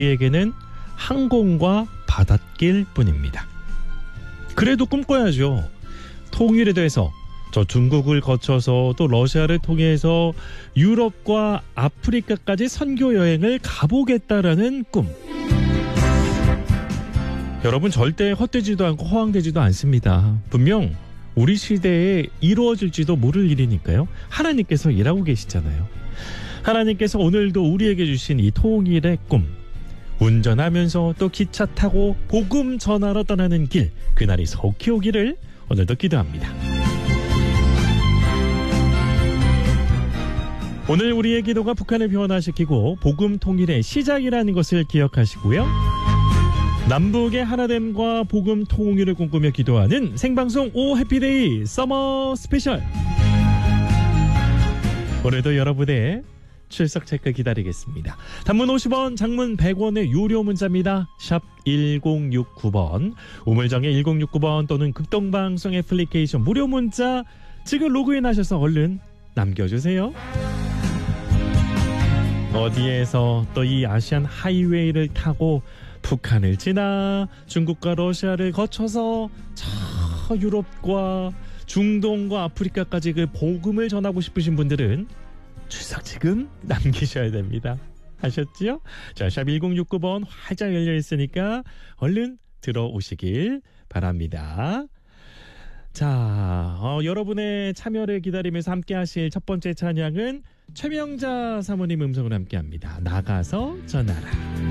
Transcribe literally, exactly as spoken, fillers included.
우리에게는 항공과 바닷길 뿐입니다. 그래도 꿈꿔야죠. 통일에 대해서 저 중국을 거쳐서 또 러시아를 통해서 유럽과 아프리카까지 선교 여행을 가보겠다라는 꿈. 여러분, 절대 헛되지도 않고 허황되지도 않습니다. 분명 우리 시대에 이루어질지도 모를 일이니까요. 하나님께서 일하고 계시잖아요. 하나님께서 오늘도 우리에게 주신 이 통일의 꿈, 운전하면서 또 기차 타고 복음 전하러 떠나는 길, 그날이 속히 오기를 오늘도 기도합니다. 오늘 우리의 기도가 북한을 변화시키고 복음 통일의 시작이라는 것을 기억하시고요. 남북의 하나됨과 복음 통일을 꿈꾸며 기도하는 생방송 오 해피데이 서머 스페셜. 오늘도 여러분의 출석 체크 기다리겠습니다. 단문 오십 원, 장문 백 원의 유료 문자입니다. 샵 일공육구 번, 우물정의 일공육구 번 또는 극동방송 애플리케이션 무료 문자 지금 로그인 하셔서 얼른 남겨주세요. 어디에서 또 이 아시안 하이웨이를 타고 북한을 지나 중국과 러시아를 거쳐서 저 유럽과 중동과 아프리카까지 그 복음을 전하고 싶으신 분들은 출석 지금 남기셔야 됩니다. 아셨지요? 자, 샵 일공육구 번 활짝 열려 있으니까 얼른 들어오시길 바랍니다. 자, 어, 여러분의 참여를 기다리면서 함께 하실 첫 번째 찬양은 최명자 사모님 음성으로 함께합니다. 나가서 전하라.